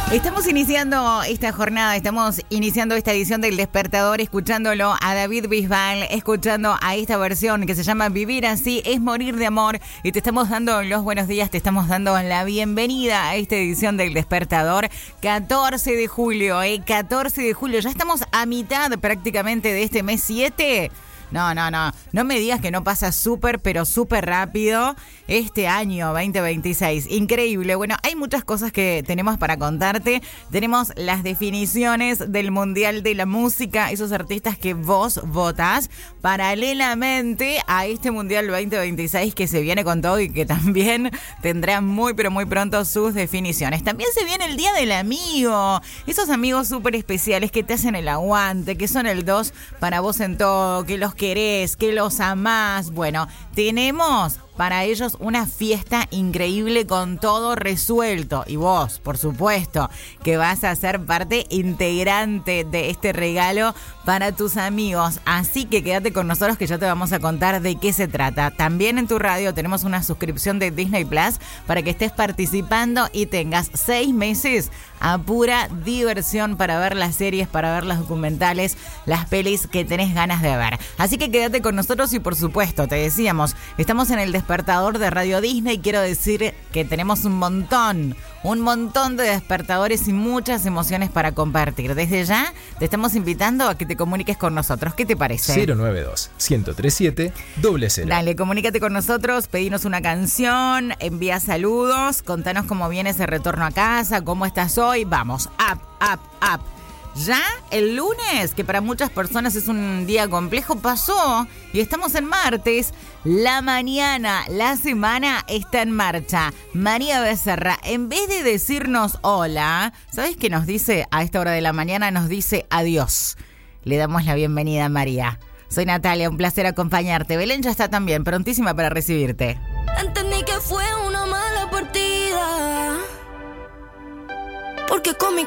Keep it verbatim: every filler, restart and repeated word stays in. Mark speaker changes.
Speaker 1: Estamos iniciando esta jornada, estamos iniciando esta edición del Despertador, escuchándolo a David Bisbal, escuchando a esta versión que se llama Vivir Así es Morir de Amor, y te estamos dando los buenos días, te estamos dando la bienvenida a esta edición del Despertador, catorce de julio, ¿eh? catorce de julio, ya estamos a mitad prácticamente de este mes siete. No, no, no, no me digas que no pasa súper, pero súper rápido este año veinte veintiséis. Increíble. Bueno, hay muchas cosas que tenemos para contarte. Tenemos las definiciones del Mundial de la Música, esos artistas que vos votás paralelamente a este Mundial veinte veintiséis que se viene con todo y que también tendrá muy, pero muy pronto sus definiciones. También se viene el Día del Amigo. Esos amigos súper especiales que te hacen el aguante, que son el dos para vos en todo, que los querés, que los amás. Bueno, tenemos para ellos una fiesta increíble con todo resuelto. Y vos, por supuesto, que vas a ser parte integrante de este regalo para tus amigos. Así que quédate con nosotros que ya te vamos a contar de qué se trata. También en tu radio tenemos una suscripción de Disney Plus para que estés participando y tengas seis meses a pura diversión para ver las series, para ver los documentales, las pelis que tenés ganas de ver. Así que quédate con nosotros y por supuesto, te decíamos, estamos en el Despertador de Radio Disney. Quiero decir que tenemos un montón, un montón de despertadores y muchas emociones para compartir. Desde ya te estamos invitando a que te comuniques con nosotros. ¿Qué te parece?
Speaker 2: cero nueve dos, uno cero tres siete, cero cero.
Speaker 1: Dale, comunícate con nosotros, pedinos una canción, envía saludos, contanos cómo viene ese retorno a casa, cómo estás hoy. Vamos, up, up, up. Ya el lunes, que para muchas personas es un día complejo, pasó y estamos en martes. La mañana, la semana está en marcha. María Becerra, en vez de decirnos hola, ¿sabes qué nos dice a esta hora de la mañana? Nos dice adiós. Le damos la bienvenida a María. Soy Natalia, un placer acompañarte. Belén ya está también, prontísima para recibirte.
Speaker 3: Entendí que fue una mala partida, porque con mi